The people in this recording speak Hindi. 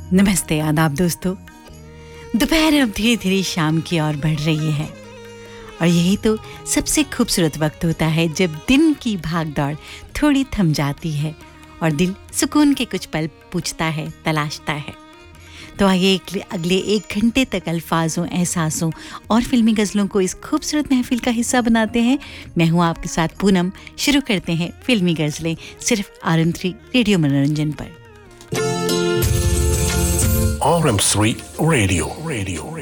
नमस्ते आदाब दोस्तों। दोपहर अब धीरे धीरे शाम की ओर बढ़ रही है और यही तो सबसे खूबसूरत वक्त होता है जब दिन की भागदौड़ थोड़ी थम जाती है और दिल सुकून के कुछ पल पूछता है, तलाशता है। तो आइए अगले 1 घंटे तक अल्फाजों, एहसासों और फिल्मी गज़लों को इस खूबसूरत महफिल का हिस्सा बनाते हैं। मैं हूँ आपके साथ पूनम। शुरू करते हैं फिल्मी गज़लें सिर्फ RM3 रेडियो मनोरंजन पर। RM3 Radio.